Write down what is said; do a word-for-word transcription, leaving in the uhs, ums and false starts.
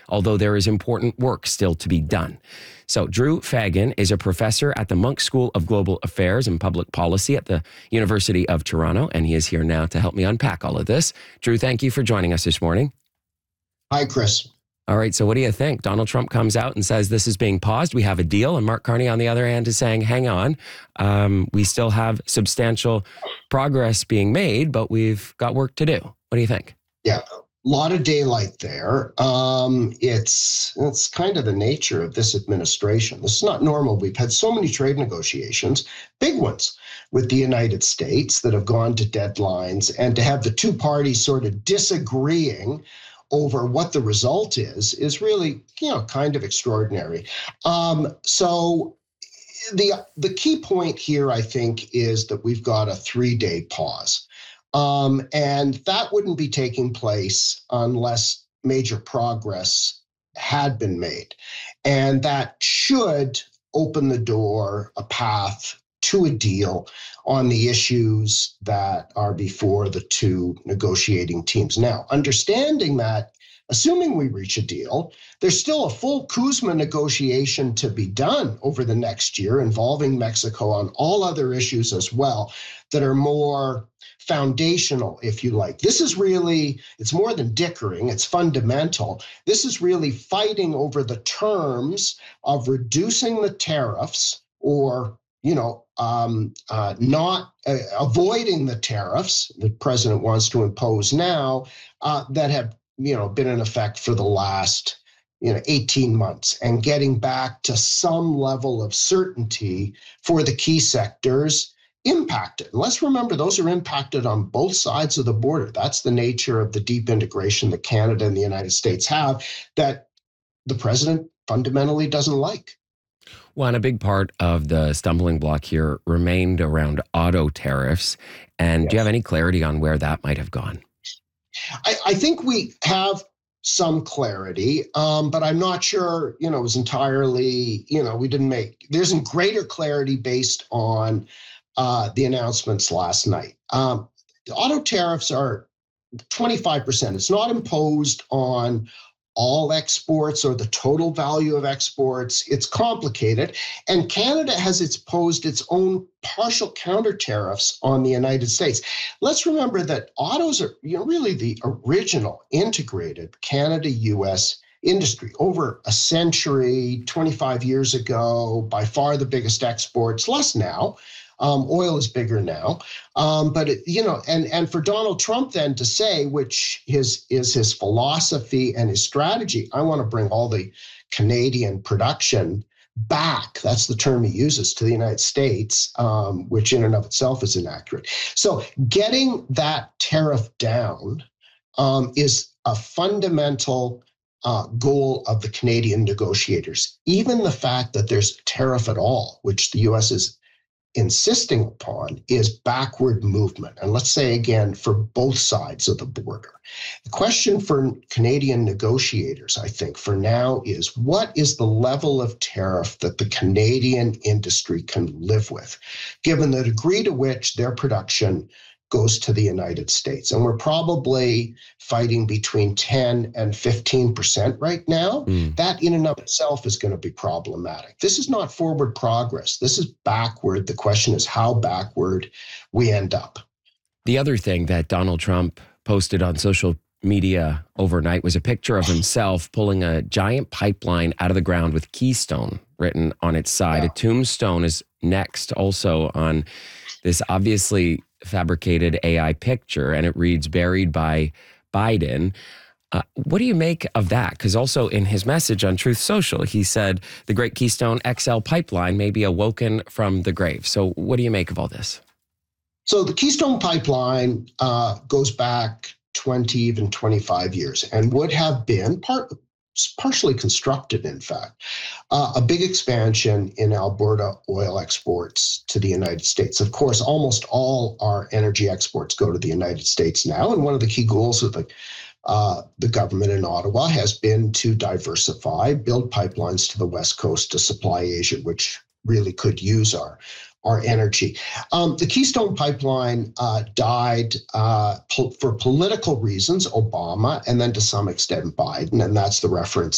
although there is important work still to be done. So Drew Fagan is a professor at the Munk School of Global Affairs and Public Policy at the University of Toronto, and he is here now to help me unpack all of this. Drew, thank you for joining us this morning. Hi, Chris. All right, so what do you think? Donald Trump comes out and says this is being paused. We have a deal. And Mark Carney, on the other hand, is saying, hang on, um, we still have substantial progress being made, but we've got work to do. What do you think? Yeah, a lot of daylight there. Um, it's, it's kind of the nature of this administration. This is not normal. We've had so many trade negotiations, big ones, with the United States that have gone to deadlines, and to have the two parties sort of disagreeing over what the result is, is really, you know, kind of extraordinary. Um, so the the key point here, I think, is that we've got a three-day pause. Um, and that wouldn't be taking place unless major progress had been made. And that should open the door, a path to a deal on the issues that are before the two negotiating teams. Now, understanding that, assuming we reach a deal, there's still a full CUSMA negotiation to be done over the next year involving Mexico on all other issues as well that are more foundational, if you like. This is really, it's more than dickering, it's fundamental. This is really fighting over the terms of reducing the tariffs or you know, um, uh, not uh, avoiding the tariffs the president wants to impose now uh, that have, you know, been in effect for the last, you know, eighteen months, and getting back to some level of certainty for the key sectors impacted. And let's remember, those are impacted on both sides of the border. That's the nature of the deep integration that Canada and the United States have that the president fundamentally doesn't like. Well, and a big part of the stumbling block here remained around auto tariffs. And yes. Do you have any clarity on where that might have gone? I, I think we have some clarity, um, but I'm not sure, you know, it was entirely, you know, we didn't make, there's some greater clarity based on uh, the announcements last night. Um, the auto tariffs are twenty-five percent. It's not imposed on all exports or the total value of exports. It's complicated. And Canada has imposed its own partial counter tariffs on the United States. Let's remember that autos are, you know, really the original integrated Canada-U S industry. Over a century, twenty-five years ago, by far the biggest exports, less now. Um, oil is bigger now, um, but it, you know, and and for Donald Trump then to say, which his is his philosophy and his strategy, I want to bring all the Canadian production back. That's the term he uses, to the United States, um, which in and of itself is inaccurate. So getting that tariff down um, is a fundamental uh, goal of the Canadian negotiators. Even the fact that there's a tariff at all, which the U S is insisting upon, is backward movement. And let's say again, for both sides of the border. The question for Canadian negotiators, I think, for now is, what is the level of tariff that the Canadian industry can live with, given the degree to which their production goes to the United States? And we're probably fighting between ten and fifteen percent right now. Mm. That in and of itself is going to be problematic. This is not forward progress. This is backward. The question is how backward we end up. The other thing that Donald Trump posted on social media overnight was a picture of himself pulling a giant pipeline out of the ground with Keystone written on its side. Yeah. A tombstone is next also on this obviously fabricated A I picture, and it reads "buried by Biden." Uh, what do you make of that? Because also in his message on Truth Social, he said the Great Keystone X L pipeline may be awoken from the grave. So what do you make of all this? So the Keystone Pipeline uh, goes back twenty, even twenty-five years, and would have been part partially constructed, in fact, uh, a big expansion in Alberta oil exports to the United States. Of course, almost all our energy exports go to the United States now, and one of the key goals of the uh, the government in Ottawa has been to diversify, build pipelines to the West Coast to supply Asia, which really could use our our energy. Um, the Keystone Pipeline uh, died uh, po- for political reasons, Obama, and then to some extent Biden, and that's the reference